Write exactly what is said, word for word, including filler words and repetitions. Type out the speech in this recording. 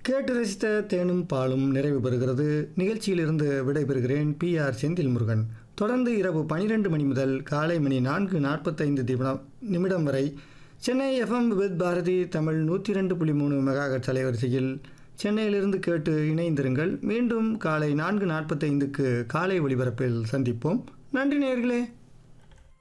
கேட்டு ரசித்த தேனும் பாலும் நிறைவு பெறுகிறது. நிகழ்ச்சியிலிருந்து விடைபெறுகிறேன். B R Senthil Murugan. தொடர்ந்து இரவு பனிரெண்டு மணி முதல் காலை மணி நான்கு நாற்பத்தைந்து நிமிடம் நிமிடம் வரை சென்னை எஃப்எம் வித் பாரதி தமிழ் நூற்றி ரெண்டு புள்ளி மூணு மெகாஹெர்ட்ஸ் அலைவரிசையில் சென்னையிலிருந்து கேட்டு இணைந்திருங்கள். மீண்டும் காலை நான்கு நாற்பத்தைந்துக்கு காலை ஒளிபரப்பில் சந்திப்போம். நன்றி நேயர்களே.